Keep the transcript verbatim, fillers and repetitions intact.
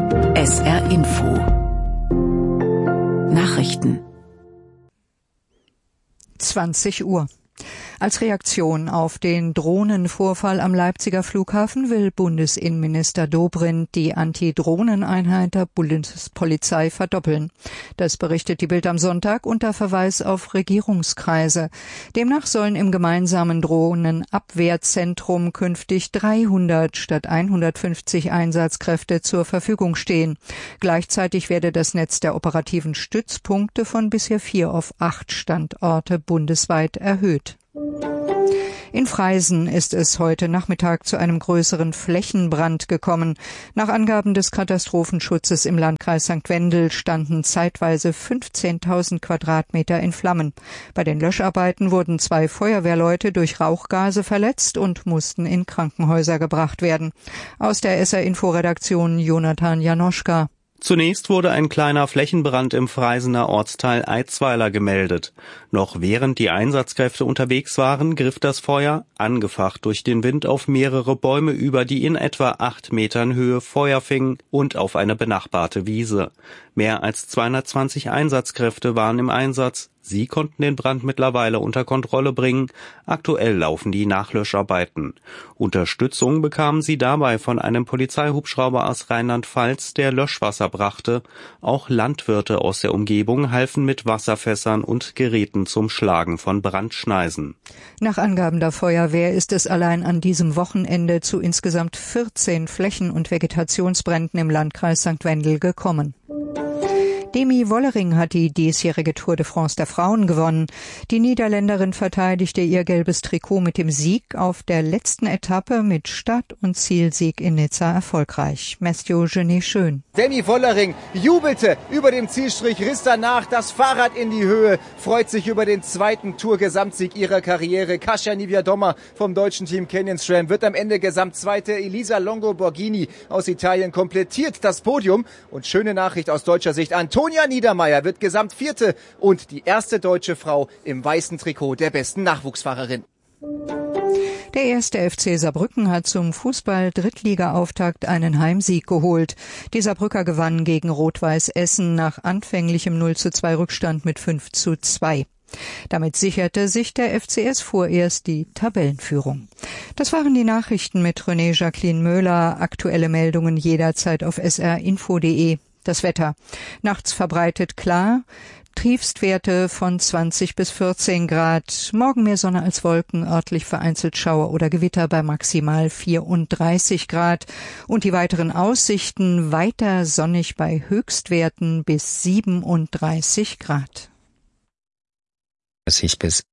S R Info Nachrichten zwanzig Uhr. Als Reaktion auf den Drohnenvorfall am Leipziger Flughafen will Bundesinnenminister Dobrindt die Anti-Drohnen-Einheit der Bundespolizei verdoppeln. Das berichtet die Bild am Sonntag unter Verweis auf Regierungskreise. Demnach sollen im gemeinsamen Drohnenabwehrzentrum künftig dreihundert statt hundertfünfzig Einsatzkräfte zur Verfügung stehen. Gleichzeitig werde das Netz der operativen Stützpunkte von bisher vier auf acht Standorte bundesweit erhöht. In Freisen ist es heute Nachmittag zu einem größeren Flächenbrand gekommen. Nach Angaben des Katastrophenschutzes im Landkreis Sankt Wendel standen zeitweise fünfzehntausend Quadratmeter in Flammen. Bei den Löscharbeiten wurden zwei Feuerwehrleute durch Rauchgase verletzt und mussten in Krankenhäuser gebracht werden. Aus der S R-Info-Redaktion Jonathan Janoschka. Zunächst wurde ein kleiner Flächenbrand im Freisener Ortsteil Eitzweiler gemeldet. Noch während die Einsatzkräfte unterwegs waren, griff das Feuer, angefacht durch den Wind, auf mehrere Bäume über, die in etwa acht Metern Höhe Feuer fingen, und auf eine benachbarte Wiese. Mehr als zweihundertzwanzig Einsatzkräfte waren im Einsatz. Sie konnten den Brand mittlerweile unter Kontrolle bringen. Aktuell laufen die Nachlöscharbeiten. Unterstützung bekamen sie dabei von einem Polizeihubschrauber aus Rheinland-Pfalz, der Löschwasser brachte. Auch Landwirte aus der Umgebung halfen mit Wasserfässern und Geräten zum Schlagen von Brandschneisen. Nach Angaben der Feuerwehr ist es allein an diesem Wochenende zu insgesamt vierzehn Flächen- und Vegetationsbränden im Landkreis Sankt Wendel gekommen. Demi Wollering hat die diesjährige Tour de France der Frauen gewonnen. Die Niederländerin verteidigte ihr gelbes Trikot mit dem Sieg auf der letzten Etappe mit Start- und Zielsieg in Nizza erfolgreich. Mathieu Genet-Schön. Demi Wollering jubelte über dem Zielstrich, riss danach das Fahrrad in die Höhe, freut sich über den zweiten Tour-Gesamtsieg ihrer Karriere. Kasia Niewiadoma vom deutschen Team Canyon SRAM wird am Ende Gesamtzweite. Elisa Longo-Borghini aus Italien komplettiert das Podium. Und schöne Nachricht aus deutscher Sicht: Antonia Niedermeyer wird Gesamtvierte und die erste deutsche Frau im weißen Trikot der besten Nachwuchsfahrerin. Der erste F C Saarbrücken hat zum Fußball-Drittliga-Auftakt einen Heimsieg geholt. Die Saarbrücker gewannen gegen Rot-Weiß Essen nach anfänglichem null zu zwei Rückstand mit fünf zu zwei. Damit sicherte sich der F C S vorerst die Tabellenführung. Das waren die Nachrichten mit René Jacqueline Möhler. Aktuelle Meldungen jederzeit auf s r info punkt de. Das Wetter. Nachts verbreitet klar. Tiefstwerte von zwanzig bis vierzehn Grad. Morgen mehr Sonne als Wolken, örtlich vereinzelt Schauer oder Gewitter bei maximal vierunddreißig Grad. Und die weiteren Aussichten: weiter sonnig bei Höchstwerten bis siebenunddreißig Grad. dreißig bis